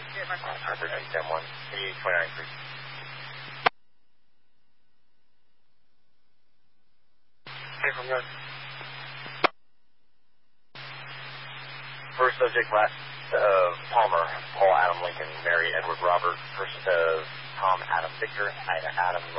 Harper 10-1, 29-3. Okay, from good. First subject, last Palmer, Paul Adam Lincoln, Mary Edward Robert. First Tom Adam Victor, Ida Adam